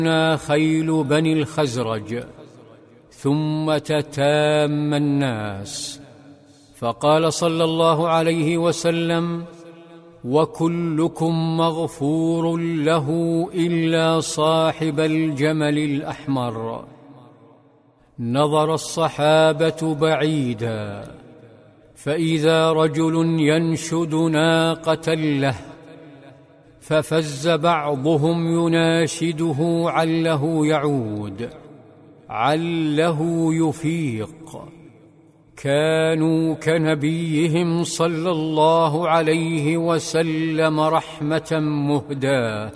خيل بني الخزرج، ثم تتام الناس، فقال صلى الله عليه وسلم: وكلكم مغفور له إلا صاحب الجمل الأحمر. نظر الصحابة بعيدا، فإذا رجل ينشد ناقة له، ففز بعضهم يناشده عله يعود، عله يفيق. كانوا كنبيهم صلى الله عليه وسلم رحمة مهداة،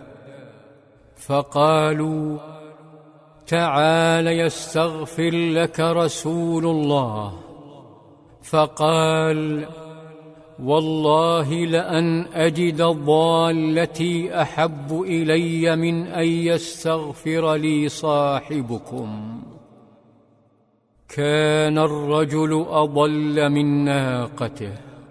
فقالوا: تعال يستغفر لك رسول الله. فقال: والله لأن أجد ضالتي أحب إلي من أن يستغفر لي صاحبكم. كان الرجل أضل من ناقته،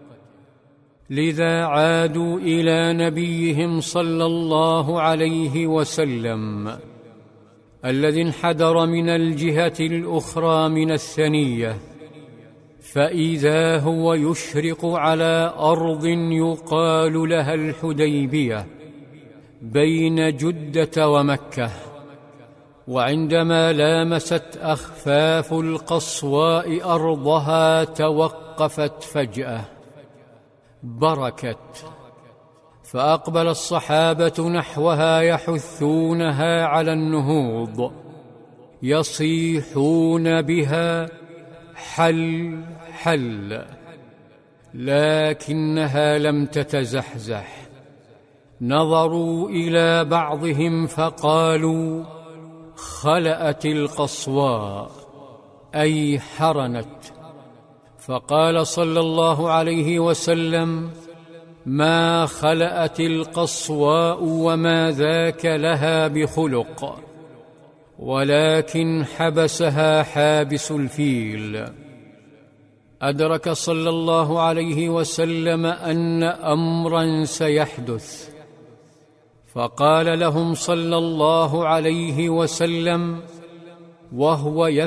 لذا عادوا إلى نبيهم صلى الله عليه وسلم الذي انحدر من الجهة الأخرى من الثنية، فإذا هو يشرق على أرض يقال لها الحديبية بين جدة ومكة. وعندما لامست أخفاف القصواء أرضها توقفت فجأة، بركت، فأقبل الصحابة نحوها يحثونها على النهوض، يصيحون بها: حل حل، لكنها لم تتزحزح. نظروا إلى بعضهم فقالوا: خلأت القصواء، أي حرنت. فقال صلى الله عليه وسلم: ما خلأت القصواء وما ذاك لها بخلق، ولكن حبسها حابس الفيل. أدرك صلى الله عليه وسلم أن أمرا سيحدث، فقال لهم صلى الله عليه وسلم وهو